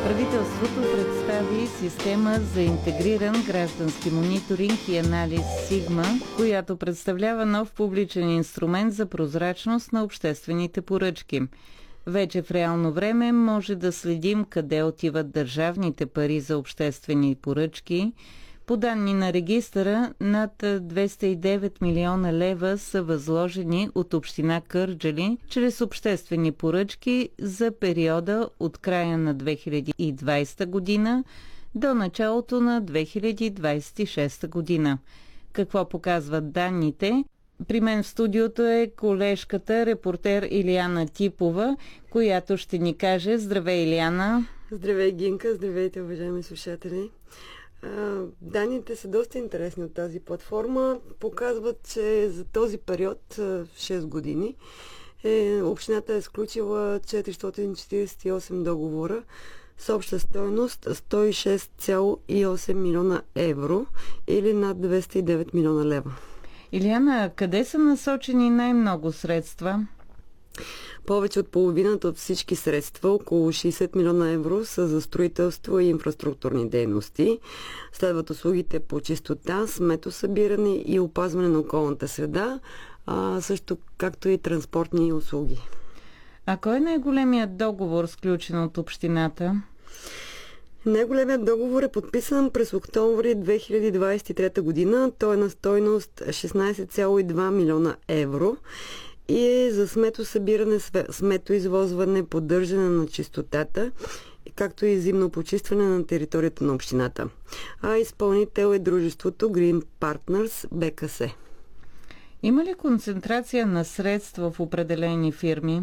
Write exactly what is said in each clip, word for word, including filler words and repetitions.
Правителството представи система за интегриран граждански мониторинг и анализ Сигма, която представлява нов публичен инструмент за прозрачност на обществените поръчки. Вече в реално време може да следим къде отиват държавните пари за обществени поръчки. По данни на регистъра, над двеста и девет милиона лева са възложени от община Кърджали чрез обществени поръчки за периода от края на две хиляди и двадесета година до началото на две хиляди двадесет и шеста година. Какво показват данните? При мен в студиото е колежката, репортер Илияна Типова, която ще ни каже: здравей, Илияна! Здравей, Гинка! Здравейте, уважаеми слушатели! Данните са доста интересни от тази платформа. Показват, че за този период, шест години, е, общината е сключила четиристотин четиридесет и осем договора с обща стойност сто и шест цяло и осем милиона евро или над двеста и девет милиона лева. Илияна, къде са насочени най-много средства? Повече от половината от всички средства, около шейсет милиона евро, са за строителство и инфраструктурни дейности. Следват услугите по чистота, сметосъбиране и опазване на околната среда, а също както и транспортни услуги. А кой е най-големият договор, сключен от общината? Най-големият договор е подписан през октомври две хиляди двадесет и трета година. Той е на стойност шестнадесет цяло и два милиона евро и е за сметосъбиране, сметоизвозване, поддържане на чистотата, както и зимно почистване на територията на общината. А изпълнител е дружеството Green Partners Б К С. Има ли концентрация на средства в определени фирми?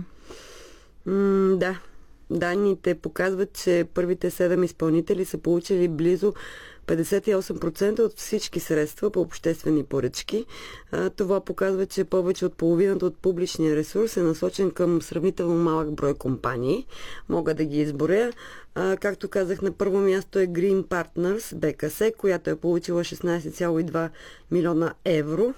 М- да. Данните показват, че първите седем изпълнители са получили близо петдесет и осем процента от всички средства по обществени поръчки. Това показва, че повече от половината от публичния ресурс е насочен към сравнително малък брой компании. Мога да ги изборя. Както казах, на първо място е Green Partners Б К С, която е получила шестнадесет цяло и два милиона евро.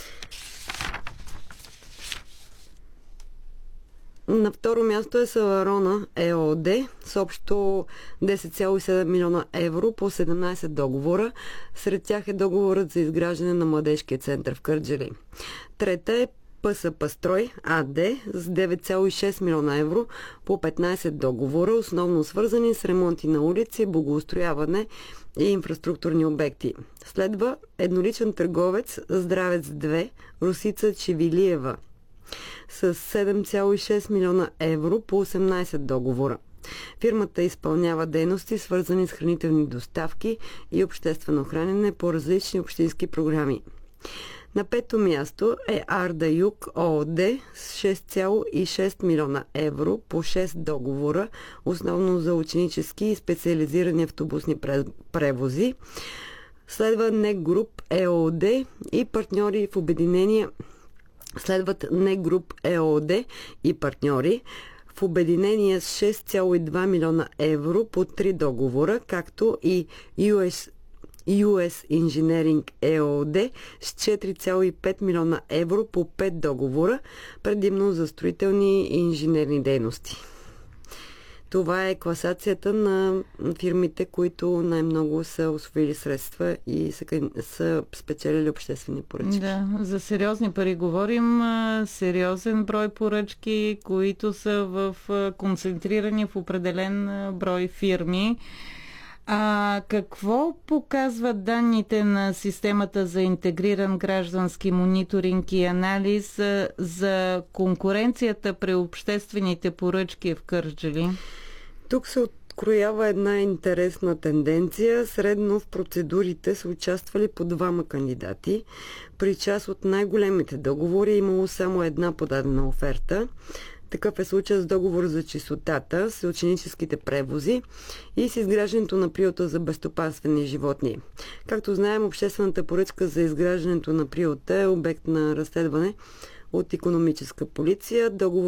На второ място е Саварона Е О Д с общо десет цяло и седем милиона евро по седемнадесет договора. Сред тях е договорът за изграждане на младежкия център в Кърджали. Трета е П С П Строй А Д с девет цяло и шест милиона евро по петнадесет договора, основно свързани с ремонти на улици, благоустрояване и инфраструктурни обекти. Следва едноличен търговец Здравец две Русица Чевилиева с седем цяло и шест милиона евро по осемнадесет договора. Фирмата изпълнява дейности, свързани с хранителни доставки и обществено хранене по различни общински програми. На пето място е Арда Юг О О Д с шест цяло и шест милиона евро по шест договора, основно за ученически и специализирани автобусни превози. Следва НЕК Груп Е О О Д и партньори в обединение Следват НЕК Груп Е О О Д и партньори в обединение с шест цяло и два милиона евро по три договора, както и Ю Ес, Ю Ес Engineering Е О О Д с четири цяло и пет милиона евро по пет договора, предимно за строителни и инженерни дейности. Това е класацията на фирмите, които най-много са усвоили средства и са, са спечелили обществени поръчки. Да, за сериозни пари говорим. Сериозен брой поръчки, които са в концентрирани в определен брой фирми. А какво показват данните на системата за интегриран граждански мониторинг и анализ за конкуренцията при обществените поръчки в Кърджали? Тук се откроява една интересна тенденция. Средно в процедурите са участвали по двама кандидати. При част от най-големите договори е имало само една подадена оферта. Такъв е случай с договор за чистотата, с ученическите превози и с изграждането на приюта за безстопанствени животни. Както знаем, обществената поръчка за изграждането на приюта е обект на разследване от икономическа полиция. Договор